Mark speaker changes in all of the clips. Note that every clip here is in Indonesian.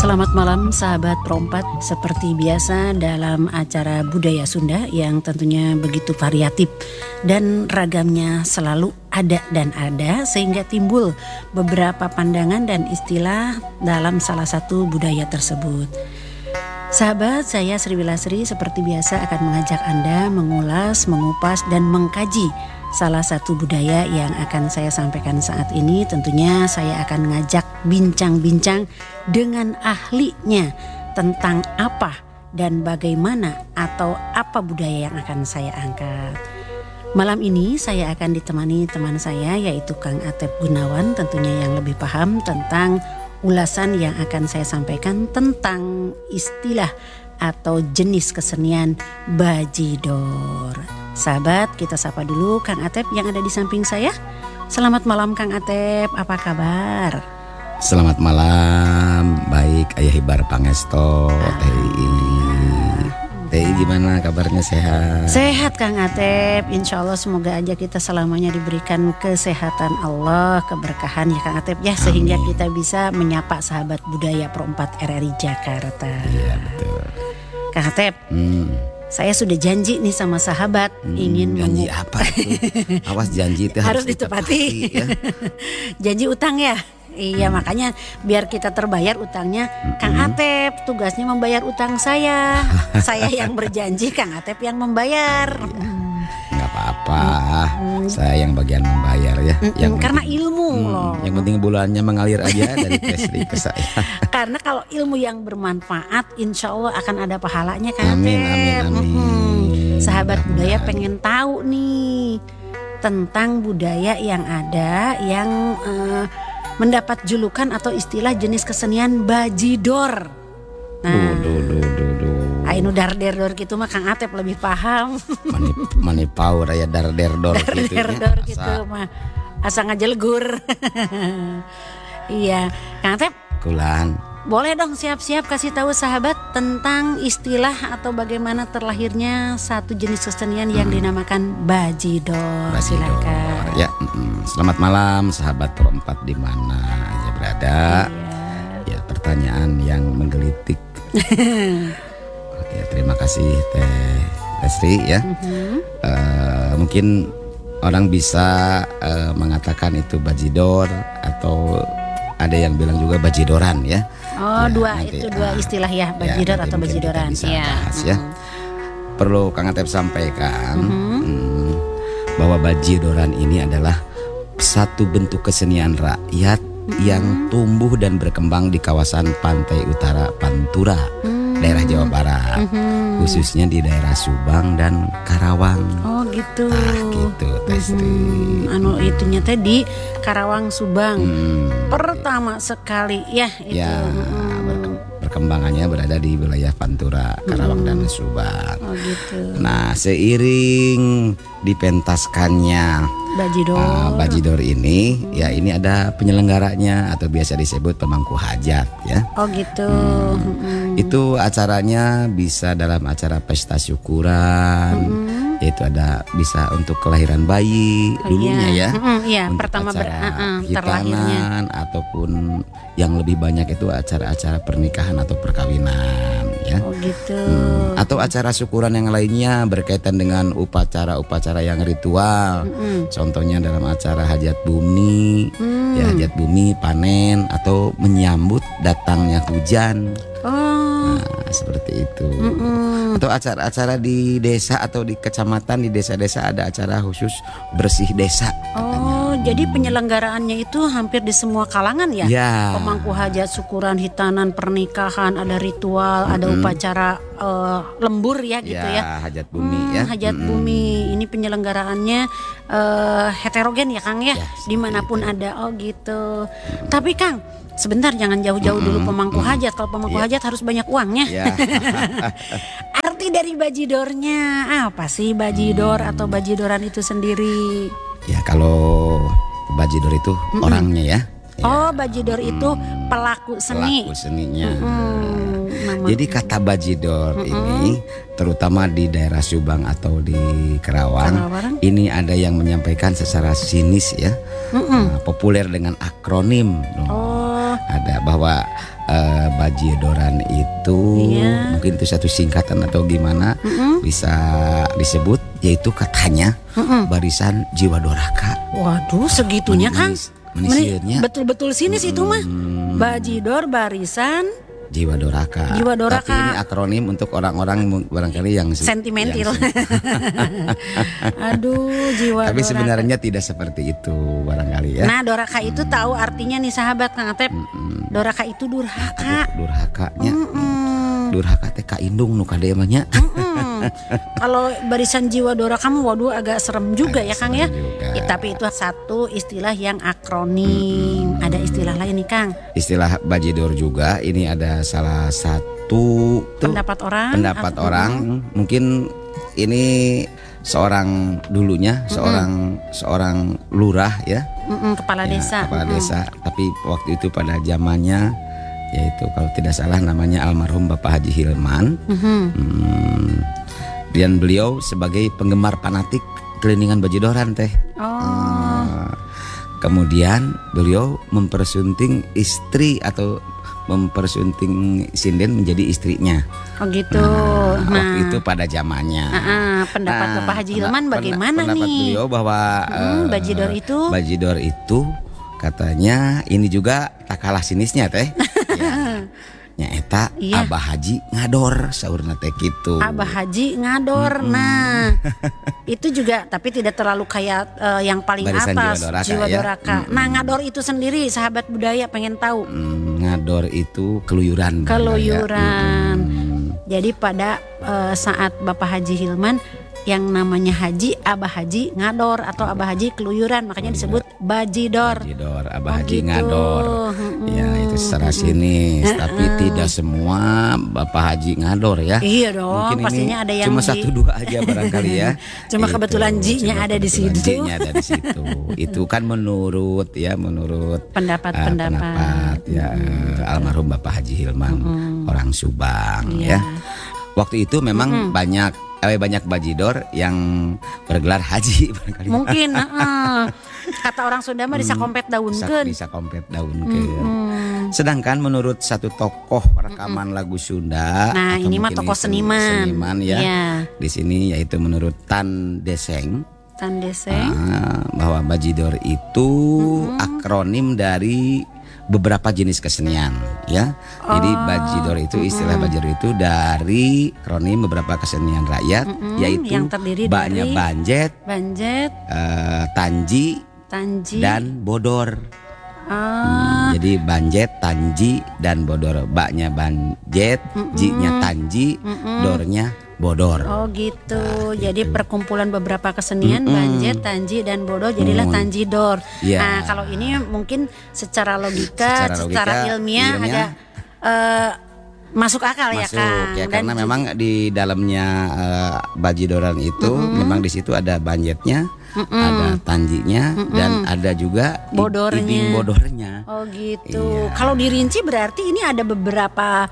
Speaker 1: Selamat malam sahabat Pro4. Seperti biasa dalam acara Budaya Sunda yang tentunya begitu variatif dan ragamnya selalu ada dan ada, sehingga timbul beberapa pandangan dan istilah dalam salah satu budaya tersebut. Sahabat, saya Sri Wilasri seperti biasa akan mengajak Anda mengulas, mengupas dan mengkaji salah satu budaya yang akan saya sampaikan saat ini. Tentunya saya akan ngajak bincang-bincang dengan ahlinya tentang apa dan bagaimana atau apa budaya yang akan saya angkat. Malam ini saya akan ditemani teman saya, yaitu Kang Atep Gunawan, tentunya yang lebih paham tentang ulasan yang akan saya sampaikan tentang istilah atau jenis kesenian bajidor. Sahabat, kita sapa dulu Kang Atep yang ada di samping saya. Selamat malam Kang Atep, apa kabar?
Speaker 2: Selamat malam, baik Ayah Hibar Pangesto, TI gimana kabarnya, sehat?
Speaker 1: Sehat Kang Atep, insya Allah semoga aja kita selamanya diberikan kesehatan Allah, keberkahan ya Kang Atep ya, sehingga kita bisa menyapa sahabat budaya Pro4 RRI Jakarta.
Speaker 2: Iya betul.
Speaker 1: Kang Atep, saya sudah janji nih sama sahabat ingin
Speaker 2: janji apa itu? Awas, janji itu
Speaker 1: harus ditepati
Speaker 2: ya.
Speaker 1: Janji utang ya. Iya, makanya biar kita terbayar utangnya, Kang Atep tugasnya membayar utang saya. Saya yang berjanji, Kang Atep yang membayar.
Speaker 2: Nggak apa-apa, saya yang bagian membayar ya.
Speaker 1: Karena ilmu loh.
Speaker 2: Yang penting bulannya mengalir aja dari Tesri ke saya.
Speaker 1: Karena kalau ilmu yang bermanfaat, insya Allah akan ada pahalanya Kang
Speaker 2: Amin,
Speaker 1: Atep.
Speaker 2: amin.
Speaker 1: Sahabat budaya pengen tahu nih tentang budaya yang ada yang mendapat julukan atau istilah jenis kesenian bajidor. Nah, ainu dar-der-dor gitu mah Kang Atep lebih paham.
Speaker 2: Mani power ya dar-der-dor gitu.
Speaker 1: Dar-der-dor gitu mah asa ngajelegur. Iya, Kang Atep.
Speaker 2: Kulan.
Speaker 1: Boleh dong siap-siap kasih tahu sahabat tentang istilah atau bagaimana terlahirnya satu jenis kesenian yang dinamakan bajidor. Silakan.
Speaker 2: Ya, selamat malam sahabat Pro4 di mana aja berada.
Speaker 1: Iya.
Speaker 2: Ya, pertanyaan yang menggelitik. Ya, terima kasih Teh Sri ya. Mungkin orang bisa mengatakan itu bajidor atau ada yang bilang juga bajidoran ya.
Speaker 1: Oh,
Speaker 2: ya,
Speaker 1: dua istilah ya, bajidor atau bajidoran.
Speaker 2: Ya. Ya. Perlu Kang Atep sampaikan bahwa bajidoran ini adalah satu bentuk kesenian rakyat yang tumbuh dan berkembang di kawasan pantai utara Pantura, daerah Jawa Barat, khususnya di daerah Subang dan Karawang.
Speaker 1: Oh gitu.
Speaker 2: Gitu, Testri.
Speaker 1: Itunya tadi Karawang Subang. Pertama sekali ya itu.
Speaker 2: Ya, perkembangannya berada di wilayah Pantura, Karawang dan Subang.
Speaker 1: Oh gitu.
Speaker 2: Nah, seiring dipentaskannya bajidor ini, ya ini ada penyelenggaranya atau biasa disebut pemangku hajat ya.
Speaker 1: Oh gitu.
Speaker 2: Itu acaranya bisa dalam acara pesta syukuran. Yaitu ada bisa untuk kelahiran bayi dulunya ya.
Speaker 1: Iya,
Speaker 2: untuk
Speaker 1: pertama
Speaker 2: acara
Speaker 1: terlahirnya
Speaker 2: ataupun yang lebih banyak itu acara-acara pernikahan atau perkawinan ya.
Speaker 1: Oh gitu.
Speaker 2: Atau acara syukuran yang lainnya berkaitan dengan upacara-upacara yang ritual. Contohnya dalam acara hajat bumi, ya hajat bumi, panen atau menyambut datangnya hujan. Nah, seperti itu. Atau acara-acara di desa atau di kecamatan, di desa-desa ada acara khusus bersih desa.
Speaker 1: Oh, jadi penyelenggaraannya itu hampir di semua kalangan ya?
Speaker 2: Ya.
Speaker 1: Pemangku hajat, syukuran, hitanan, pernikahan, ada ritual, ada upacara lembur ya gitu ya.
Speaker 2: Hajat bumi ya.
Speaker 1: Hajat bumi ini penyelenggaraannya heterogen ya Kang ya, dimanapun ada. Oh gitu. Tapi Kang, sebentar, jangan jauh-jauh dulu pemangku hajat. Kalau pemangku hajat harus banyak uangnya. Arti dari bajidornya apa sih, bajidor atau bajidoran itu sendiri?
Speaker 2: Ya, kalau bajidor itu orangnya ya.
Speaker 1: Oh, bajidor itu pelaku seni.
Speaker 2: Pelaku seninya. Jadi kata bajidor ini terutama di daerah Subang atau di Karawang, ini ada yang menyampaikan secara sinis ya. Populer dengan akronim. Ada bahwa bajidoran itu mungkin itu satu singkatan atau gimana bisa disebut, yaitu katanya barisan jiwa doraka.
Speaker 1: Waduh, segitunya Kang.
Speaker 2: Menisirnya
Speaker 1: Betul-betul sinis itu mah. Bajidor barisan
Speaker 2: jiwa doraka.
Speaker 1: Jiwa doraka.
Speaker 2: Tapi ini akronim untuk orang-orang barangkali yang
Speaker 1: sentimental. Aduh, jiwa
Speaker 2: Tapi
Speaker 1: doraka.
Speaker 2: sebenarnya tidak seperti itu barangkali ya.
Speaker 1: Nah, doraka itu tahu artinya nih sahabat Kang Atep. Doraka itu durhaka.
Speaker 2: Durhakanya. Durhaka teh kaindung nu kade mah nya.
Speaker 1: Kalau barisan jiwa doraka mah waduh agak serem juga ya Kang ya.
Speaker 2: Juga.
Speaker 1: Tapi itu satu istilah yang akronim. Ada istilah lain nih Kang.
Speaker 2: Istilah bajidor juga ini ada salah satu
Speaker 1: Pendapat orang.
Speaker 2: pendapat orang mungkin ini seorang dulunya seorang lurah ya,
Speaker 1: Kepala
Speaker 2: ya,
Speaker 1: desa.
Speaker 2: kepala desa, tapi waktu itu pada zamannya yaitu kalau tidak salah namanya almarhum Bapak Haji Hilman. Dan beliau sebagai penggemar fanatik keliningan bajidoran teh. Kemudian beliau mempersunting istri atau mempersunting sinden menjadi istrinya.
Speaker 1: Oh gitu.
Speaker 2: Waktu itu pada zamannya.
Speaker 1: Pendapat Bapak Haji Hilman bagaimana
Speaker 2: pendapat
Speaker 1: nih?
Speaker 2: beliau bahwa
Speaker 1: Bajidor itu
Speaker 2: katanya ini juga tak kalah sinisnya teh. Ya. Nyaeta Abah Haji ngador saurna teh kitu.
Speaker 1: Abah Haji ngador. Nah, itu juga tapi tidak terlalu kayak yang paling
Speaker 2: Barisan
Speaker 1: atas
Speaker 2: jiwa
Speaker 1: doraka. Nah, ngador itu sendiri sahabat budaya pengen tahu.
Speaker 2: Ngador itu keluyuran.
Speaker 1: Keluyuran. Jadi pada saat Bapak Haji Hilman yang namanya Haji, Abah Haji ngador atau Abah Haji keluyuran, makanya disebut bajidor.
Speaker 2: Bajidor, Abah Haji ngador. Ya itu secara sinis, tapi tidak semua Bapak Haji ngador ya.
Speaker 1: Iya dong,
Speaker 2: mungkin
Speaker 1: pastinya ada yang
Speaker 2: cuma satu dua aja barangkali ya.
Speaker 1: Cuma kebetulan Ji-nya ada di situ.
Speaker 2: Ji-nya ada di situ. Itu kan menurut
Speaker 1: pendapat
Speaker 2: ya almarhum Bapak Haji Hilman, orang Subang ya. Waktu itu memang banyak bajidor yang bergelar haji barangkali.
Speaker 1: Mungkin kata orang Sunda mah bisa kompet daunkeun.
Speaker 2: Bisa kompet daunkeun. Sedangkan menurut satu tokoh rekaman lagu Sunda,
Speaker 1: nah ini mah tokoh seniman
Speaker 2: ya. Di sini yaitu menurut Tan Deseng. Bahwa bajidor itu akronim dari beberapa jenis kesenian ya. Jadi bajidor itu istilah bajidor itu dari akronim beberapa kesenian rakyat yaitu
Speaker 1: yang terdiri
Speaker 2: baknya
Speaker 1: dari
Speaker 2: banjet, tanji, dan bodor. Jadi banjet, tanji, dan bodor. Baknya banjet, ji-nya tanji, dornya bodor.
Speaker 1: Oh gitu. Nah, jadi perkumpulan beberapa kesenian banjet, tanji, dan bodor jadilah tanjidor. Nah kalau ini mungkin secara logika, secara ilmiah ada masuk akal ya Kang.
Speaker 2: Ya karena memang di dalamnya bajidoran itu memang di situ ada banjetnya, ada tanjinya, dan ada juga iding bodornya.
Speaker 1: Oh gitu. Iya. Kalau dirinci berarti ini ada beberapa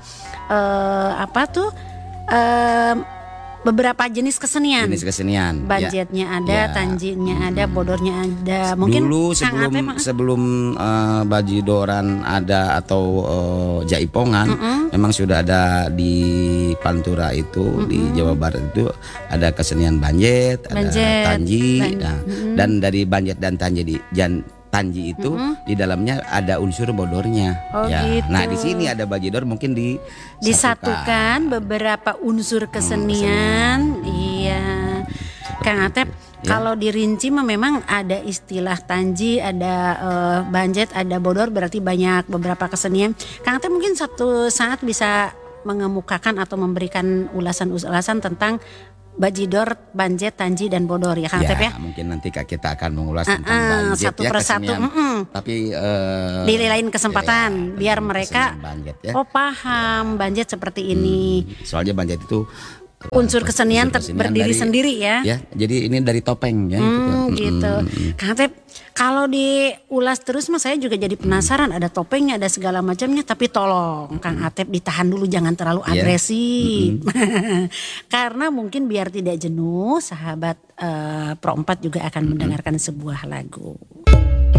Speaker 1: beberapa jenis kesenian. Banjetnya ada, tanjinya ada, bodornya ada. Mungkin
Speaker 2: dulu sebelum bajidoran ada atau jaipongan, memang sudah ada di Pantura itu di Jawa Barat itu ada kesenian banjet, ada tanji, dan dari banjet dan tanji itu di dalamnya ada unsur bodornya.
Speaker 1: Gitu.
Speaker 2: Nah di sini ada bajidor mungkin
Speaker 1: disatukan beberapa unsur kesenian. Iya, Kang Atep. Kalau dirinci memang ada istilah tanji, ada banjet, ada bodor, berarti banyak beberapa kesenian. Kang Atep mungkin satu saat bisa mengemukakan atau memberikan ulasan tentang bajidor, banjet, tanji, dan bodor ya Kang Atep ya.
Speaker 2: Mungkin nanti kita akan mengulas tentang banjet
Speaker 1: satu persatu.
Speaker 2: Tapi
Speaker 1: di lain kesempatan biar mereka paham banjet seperti ini.
Speaker 2: Soalnya banjet itu
Speaker 1: unsur kesenian berdiri sendiri ya.
Speaker 2: Ya, jadi ini dari topeng ya.
Speaker 1: Gitu. Kang Atep, kalau diulas terus mas saya juga jadi penasaran. Ada topengnya, ada segala macamnya. Tapi tolong Kang Atep ditahan dulu, jangan terlalu agresif. Karena mungkin biar tidak jenuh, sahabat Pro 4 juga akan mendengarkan sebuah lagu.